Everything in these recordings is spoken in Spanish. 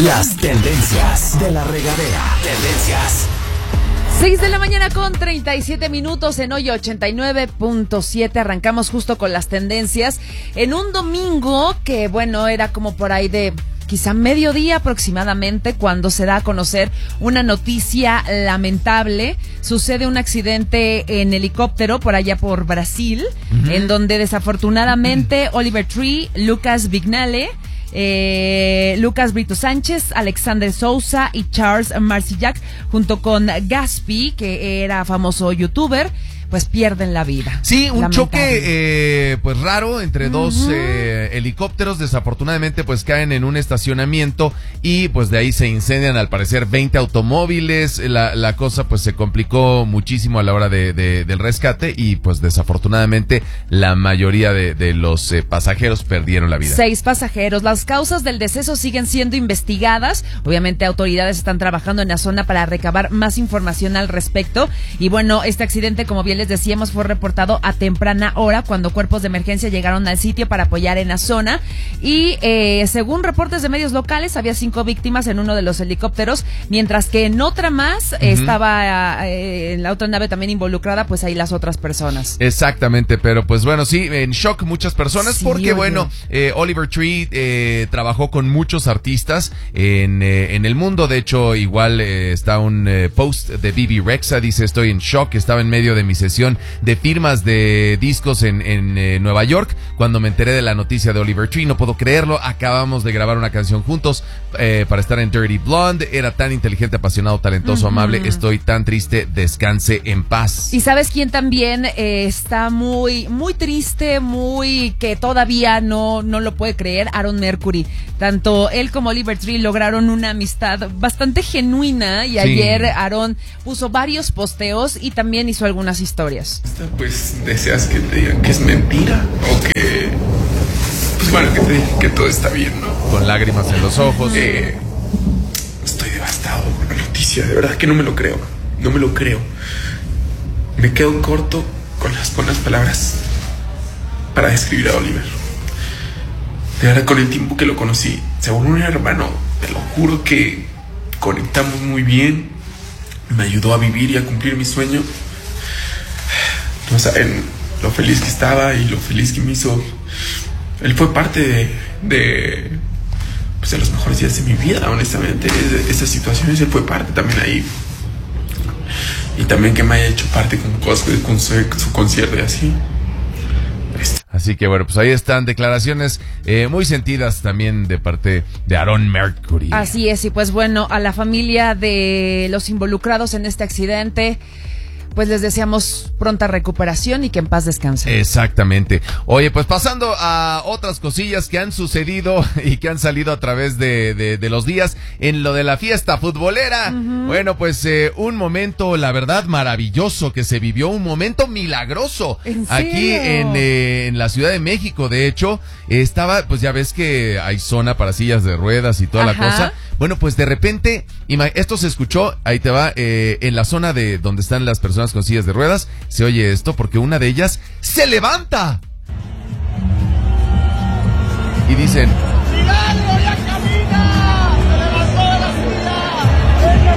Las tendencias de la regadera. Tendencias. 6 de la mañana con 37 minutos en hoy 89.7. Arrancamos justo con las tendencias en un domingo que, bueno, era como por ahí de quizá mediodía aproximadamente cuando se da a conocer una noticia lamentable. Sucede un accidente en helicóptero por allá por Brasil, en donde desafortunadamente Oliver Tree, Lucas Vignale, Lucas Brito Sánchez, Alexander Sousa y Charles Marcillac, junto con Gaspi, que era famoso youtuber, pues pierden la vida. Sí, un choque pues raro entre dos helicópteros. Desafortunadamente pues caen en un estacionamiento y pues de ahí se incendian al parecer 20 automóviles. La cosa pues se complicó muchísimo a la hora del rescate y pues desafortunadamente la mayoría de los pasajeros perdieron la vida. 6 pasajeros. Las causas del deceso siguen siendo investigadas. Obviamente autoridades están trabajando en la zona para recabar más información al respecto. Y bueno, este accidente, como bien les decíamos, fue reportado a temprana hora cuando cuerpos de emergencia llegaron al sitio para apoyar en la zona y según reportes de medios locales había 5 víctimas en uno de los helicópteros, mientras que en otra más estaba en la otra nave también involucrada, pues ahí las otras personas. Exactamente, pero pues bueno, sí, en shock muchas personas, sí, porque bueno, Oliver Tree trabajó con muchos artistas en el mundo. De hecho, igual está un post de Bibi Rexha, dice: estoy en shock, estaba en medio de mi sesión de firmas de discos en Nueva York cuando me enteré de la noticia de Oliver Tree. No puedo creerlo, acabamos de grabar una canción juntos para estar en Dirty Blonde. Era tan inteligente, apasionado, talentoso, amable. Estoy tan triste, descanse en paz. Y ¿sabes quién también está muy muy triste, muy que todavía no lo puede creer? Aaron Mercury. Tanto él como Oliver Tree lograron una amistad bastante genuina y ayer Aaron puso varios posteos y también hizo algunas historias. Pues deseas que te digan que es mentira o que, pues bueno, que te digan que todo está bien, ¿no? Con lágrimas en los ojos. Estoy devastado con la noticia, de verdad que no me lo creo. Me quedo corto con las palabras para describir a Oliver. De verdad, con el tiempo que lo conocí, se volvió un hermano. Te lo juro que conectamos muy bien. Me ayudó a vivir y a cumplir mi sueño. No saben lo feliz que estaba y lo feliz que me hizo. Él fue parte de los mejores días de mi vida, honestamente. De esas situaciones, él fue parte también ahí. Y también que me haya hecho parte con su concierto y así. Así que bueno, pues ahí están declaraciones muy sentidas también de parte de Aaron Mercury. Así es, y pues bueno, a la familia de los involucrados en este accidente, pues les deseamos pronta recuperación y que en paz descansen. Exactamente. Oye, pues pasando a otras cosillas que han sucedido y que han salido a través de los días en lo de la fiesta futbolera. Bueno, pues un momento, la verdad, maravilloso que se vivió, un momento milagroso. ¿En serio? Aquí en la Ciudad de México, de hecho, estaba, pues ya ves que hay zona para sillas de ruedas y toda la cosa. Bueno, pues de repente, esto se escuchó, ahí te va, en la zona de donde están las personas con sillas de ruedas, se oye esto porque una de ellas se levanta. Y dicen: ¡Milagro, ya camina! ¡Se levantó de la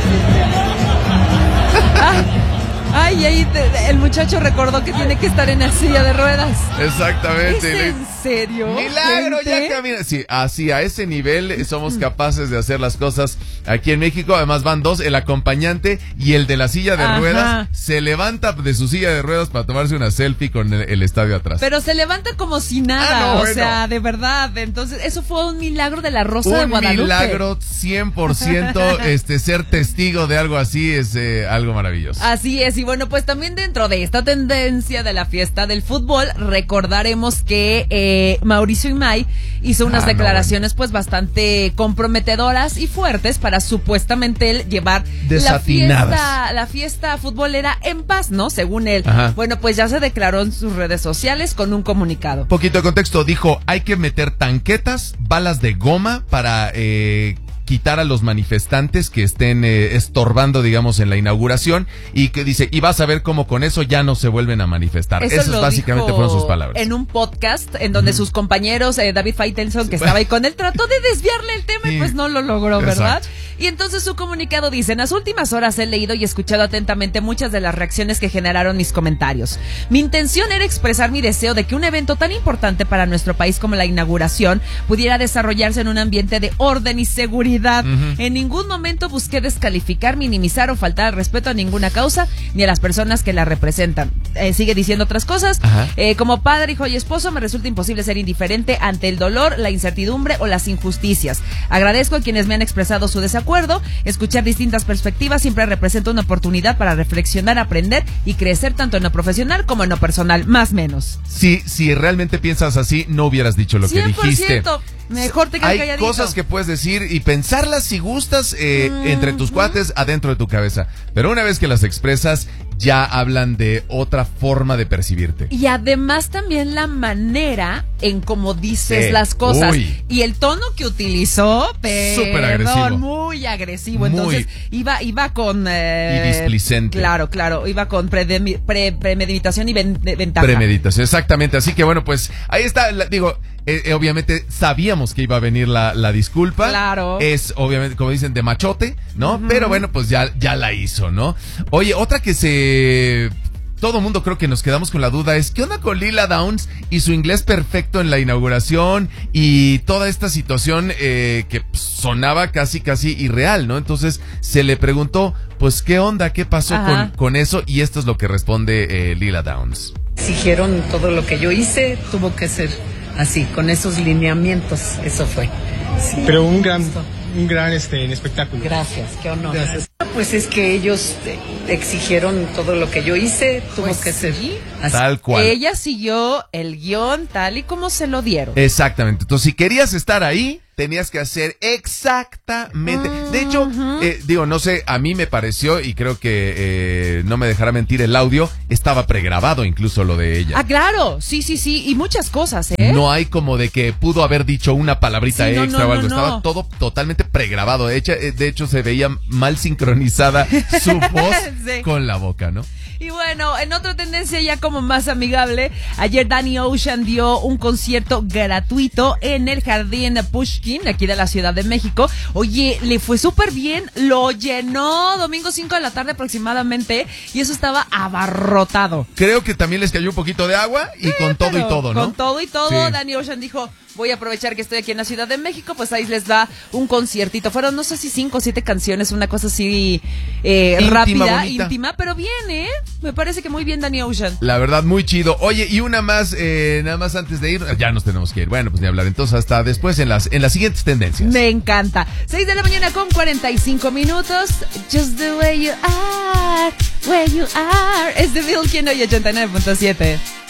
silla! Ay, ahí el muchacho recordó que tiene que estar en la silla de ruedas. Exactamente. ¿Es en serio? ¡Milagro, ya camina! Sí, así a ese nivel somos capaces de hacer las cosas aquí en México. Además van dos, el acompañante y el de la silla de ruedas se levanta de su silla de ruedas para tomarse una selfie con el estadio atrás. Pero se levanta como si nada, o sea, de verdad. Entonces, eso fue un milagro de la Rosa de Guadalupe. Un milagro 100%, ser testigo de algo así es algo maravilloso. Así es, y bueno, pues también dentro de esta tendencia de la fiesta del fútbol, recordaremos que Mauricio Imay hizo unas declaraciones pues bastante comprometedoras y fuertes para supuestamente él llevar la fiesta futbolera en paz, ¿no? Según él. Bueno, pues ya se declaró en sus redes sociales con un comunicado. Poquito de contexto, dijo: hay que meter tanquetas, balas de goma para quitar a los manifestantes que estén estorbando, digamos, en la inauguración, y que dice, y vas a ver cómo con eso ya no se vuelven a manifestar. Esas básicamente fueron sus palabras. En un podcast en donde sus compañeros, David Faitelson, que estaba ahí con él, trató de desviarle el tema y pues no lo logró, ¿verdad? Exacto. Y entonces su comunicado dice: en las últimas horas he leído y escuchado atentamente muchas de las reacciones que generaron mis comentarios. Mi intención era expresar mi deseo de que un evento tan importante para nuestro país como la inauguración pudiera desarrollarse en un ambiente de orden y seguridad. En ningún momento busqué descalificar, minimizar o faltar al respeto a ninguna causa ni a las personas que la representan. Sigue diciendo otras cosas. Como padre, hijo y esposo me resulta imposible ser indiferente ante el dolor, la incertidumbre o las injusticias. Agradezco a quienes me han expresado su desacuerdo. Escuchar distintas perspectivas siempre representa una oportunidad para reflexionar, aprender y crecer tanto en lo profesional como en lo personal, más o menos. Sí, si realmente piensas así, no hubieras dicho lo 100%. Que dijiste. Mejor te quedas calladito. Hay cosas que puedes decir y pensarlas si gustas entre tus cuates, adentro de tu cabeza. Pero una vez que las expresas, ya hablan de otra forma de percibirte. Y además también la manera en cómo dices las cosas. Uy. Y el tono que utilizó, súper agresivo. Muy agresivo. Entonces iba con... y displicente. Claro. Iba con premeditación y ventaja. Premeditación, exactamente. Así que bueno, pues ahí está, obviamente sabíamos que iba a venir la disculpa. Claro. Es obviamente, como dicen, de machote, ¿no? Pero bueno, pues ya la hizo, ¿no? Oye, otra que todo mundo creo que nos quedamos con la duda es: ¿qué onda con Lila Downs y su inglés perfecto en la inauguración y toda esta situación que sonaba casi irreal, ¿no? Entonces se le preguntó, pues, ¿qué onda? ¿Qué pasó con eso? Y esto es lo que responde Lila Downs. Exigieron todo lo que yo hice, tuvo que ser así, con esos lineamientos, eso fue. Sí, pero un gran espectáculo. Gracias, qué honor. Gracias. Pues es que ellos exigieron todo lo que yo hice, tuvo que ser así. Tal cual. Ella siguió el guión tal y como se lo dieron. Exactamente. Entonces, si querías estar ahí, tenías que hacer exactamente. De hecho, no sé, a mí me pareció, y creo que no me dejará mentir el audio, estaba pregrabado incluso lo de ella. Claro, sí, y muchas cosas, ¿eh? No hay como de que pudo haber dicho una palabrita extra o algo, estaba todo totalmente pregrabado. De hecho, se veía mal sincronizada su voz con la boca, ¿no? Y bueno, en otra tendencia ya como más amigable, ayer Danny Ocean dio un concierto gratuito en el Jardín Pushkin, aquí de la Ciudad de México. Oye, le fue súper bien, lo llenó domingo 5 de la tarde aproximadamente, y eso estaba abarrotado. Creo que también les cayó un poquito de agua y con todo y todo, ¿no? Con todo y todo, sí. Danny Ocean dijo: voy a aprovechar que estoy aquí en la Ciudad de México, pues ahí les da un conciertito. Fueron, no sé si 5 o 7 canciones, una cosa así rápida, bonita. Íntima, pero bien, me parece que muy bien Danny Ocean. La verdad, muy chido. Oye, y una más, nada más antes de ir, ya nos tenemos que ir. Bueno, pues ni hablar. Entonces, hasta después en las siguientes tendencias. Me encanta. 6 de la mañana con 45 minutos. Just the way you are, where you are. Es de Bill Kino y 89.7.